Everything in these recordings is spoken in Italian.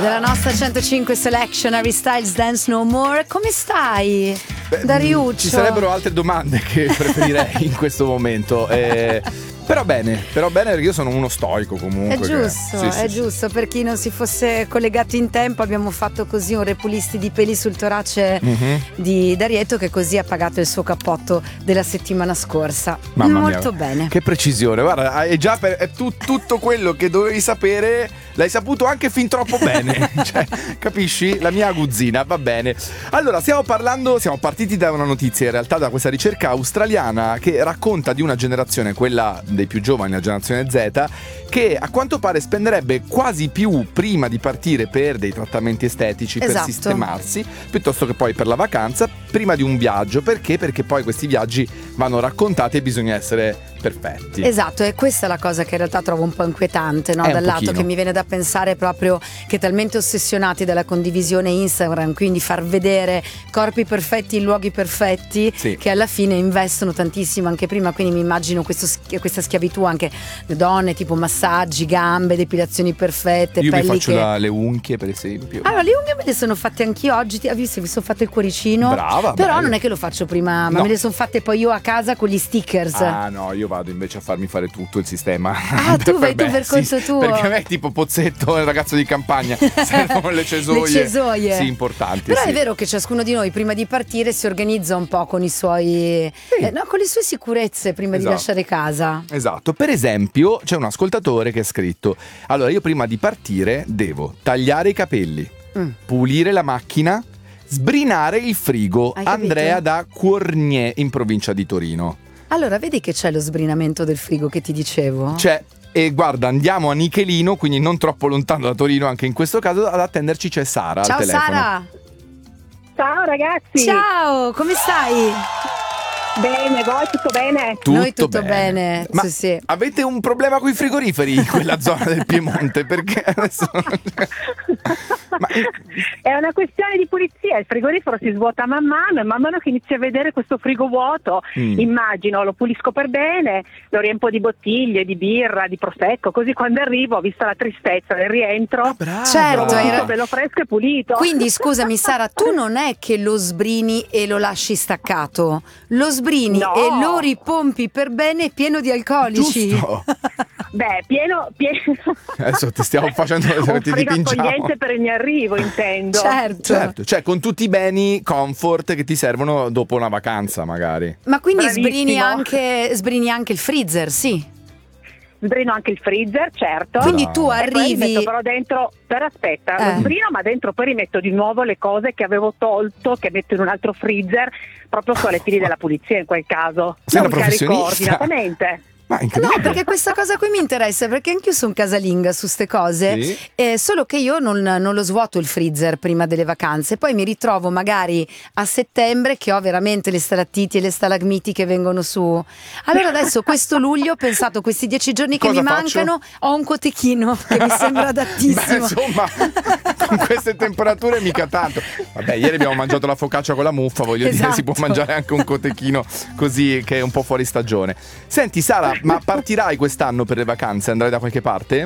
della nostra 105 Selection, Harry Styles, Dance No More. Come stai, Dariuccio? Ci sarebbero altre domande che preferirei in questo momento. Però bene, perché io sono uno stoico comunque. È giusto, è giusto. Per chi non si fosse collegato in tempo, abbiamo fatto così un repulisti di peli sul torace di Darietto, che così ha pagato il suo cappotto della settimana scorsa. Mamma Molto mia, bene. Che precisione, guarda, è già tutto quello che dovevi sapere, l'hai saputo anche fin troppo bene. Cioè, capisci? La mia aguzzina, va bene. Allora, siamo partiti da una notizia, in realtà da questa ricerca australiana che racconta di una generazione, quella dei più giovani, la generazione Z, che a quanto pare spenderebbe quasi più prima di partire per dei trattamenti estetici, per sistemarsi, piuttosto che poi per la vacanza, prima di un viaggio. Perché? Perché poi questi viaggi vanno raccontati e bisogna essere perfetti. Esatto, e questa è la cosa che in realtà trovo un po' inquietante, no? Dal lato che mi viene da pensare proprio che talmente ossessionati dalla condivisione Instagram, quindi far vedere corpi perfetti in luoghi perfetti, che alla fine investono tantissimo anche prima. Quindi mi immagino questa schiavitù anche le donne, tipo massaggi, gambe, depilazioni perfette. Io pelli mi faccio le unghie, per esempio. Allora, le unghie me le sono fatte anch'io oggi. Hai visto, mi sono fatte il cuoricino. Brava. Però non è che lo faccio prima, ma me le sono fatte poi io a casa con gli stickers. Ah no, io vado invece a farmi fare tutto il sistema. Ah, tu vai tu per conto tuo. Perché a me tipo Pozzetto, il ragazzo di campagna, servono le cesoie. Le cesoie. Sì, importanti. Però è vero che ciascuno di noi prima di partire si organizza un po' con i suoi con le sue sicurezze prima di lasciare casa. Esatto. Per esempio, c'è un ascoltatore che ha scritto: allora, io prima di partire devo tagliare i capelli, pulire la macchina, sbrinare il frigo. Andrea da Cuornier, in provincia di Torino. Allora, vedi che c'è lo sbrinamento del frigo che ti dicevo? C'è. E guarda, andiamo a Nichelino, quindi non troppo lontano da Torino anche in questo caso. Ad attenderci c'è Sara. Ciao al telefono. Sara. Ciao ragazzi. Ciao, come stai? Bene, voi tutto bene? Noi tutto bene. Ma sì. avete un problema con i frigoriferi in quella zona del Piemonte? Perché adesso è una questione di pulizia. Il frigorifero si svuota man mano, e man mano che inizi a vedere questo frigo vuoto, immagino, lo pulisco per bene, lo riempo di bottiglie, di birra, di prosecco, così quando arrivo, vista la tristezza del rientro, certo, tutto bello fresco e pulito. Quindi scusami Sara, tu non è che lo sbrini e lo lasci staccato, lo sbrini e lo ripompi per bene pieno di alcolici. Giusto. Beh, pieno. Adesso ti stiamo facendo un frigo accogliente per il mio arrivo, intendo. Certo. Cioè con tutti i beni comfort che ti servono dopo una vacanza magari. Ma quindi Bravissimo. sbrini anche il freezer, sì? Sbrino anche il freezer, certo. Quindi tu arrivi. E poi metto però dentro, lo sbrino, ma dentro poi rimetto di nuovo le cose che avevo tolto, che metto in un altro freezer, proprio su alle fili della pulizia in quel caso. Sei una carico professionista. ordinatamente. No, perché questa cosa qui mi interessa, perché anch'io sono casalinga su ste cose, solo che io non lo svuoto il freezer prima delle vacanze, poi mi ritrovo magari a settembre che ho veramente le stalattiti e le stalagmiti che vengono su. Allora adesso questo luglio ho pensato, questi 10 giorni che mi mancano, ho un cotechino che mi sembra adattissimo. Beh, insomma, con queste temperature mica tanto. Vabbè, ieri abbiamo mangiato la focaccia con la muffa, voglio dire, si può mangiare anche un cotechino così, che è un po' fuori stagione. Senti Sara, ma partirai quest'anno per le vacanze? Andrai da qualche parte?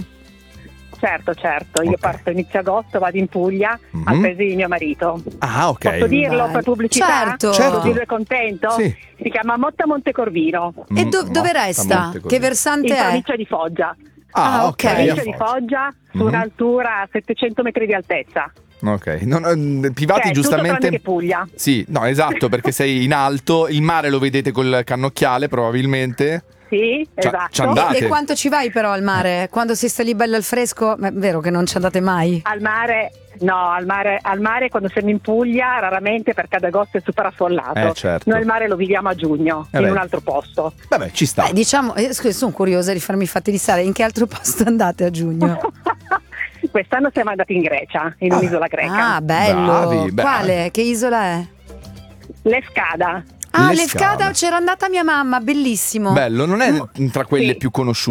Certo. Io parto inizio agosto, vado in Puglia, al paese di mio marito. Ah, ok. Posso dirlo per pubblicità? Certo. Così lui è contento? Sì. Si chiama Motta Montecorvino. E dove resta? Che versante in è? provincia di Foggia. Ah, ok. Provincia di Foggia, su un'altura a 700 metri di altezza. Ok, Pivati giustamente. Tutto tranne che Puglia. Sì, no, esatto, perché sei in alto, il mare lo vedete col cannocchiale probabilmente. Sì, esatto. Ci andate. E quanto ci vai però al mare? Quando si sta lì bello al fresco? È vero che non ci andate mai? Al mare quando siamo in Puglia raramente, perché ad agosto è super affollato. Certo. Noi il mare lo viviamo a giugno, in un altro posto. Vabbè, ci sta. Diciamo, sono curiosa di farmi i fatti di Sara. In che altro posto andate a giugno? Quest'anno siamo andati in Grecia, in un'isola greca. Ah, bello. Bravi, Quale? Che isola è? Lefkada. Ah, Lefkada, c'era andata mia mamma, bellissimo. Bello, non è tra quelle più conosciute.